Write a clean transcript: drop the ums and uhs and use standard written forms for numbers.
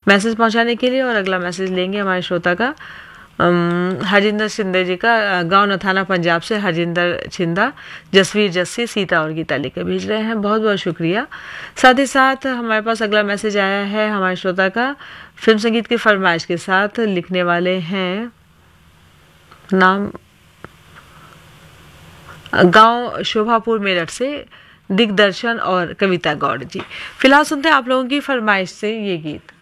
Message पहुंचाने के लिए। और अगला मैसेज लेंगे हमारे श्रोता का हरजिंदर शिंदे जी का, गांव नथाना पंजाब से हरजिंदर छिंदा जसवीर जस्सी सीता और गीता लेकर भेज रहे हैं, बहुत बहुत शुक्रिया। साथ ही साथ हमारे पास अगला मैसेज आया है हमारे श्रोता का फिल्म संगीत की फरमाइश के साथ। लिखने वाले हैं नाम गांव शोभापुर मेरठ से दिग्दर्शन और कविता गौड़ जी। फिलहाल सुनते हैं आप लोगों की फरमाइश से ये गीत।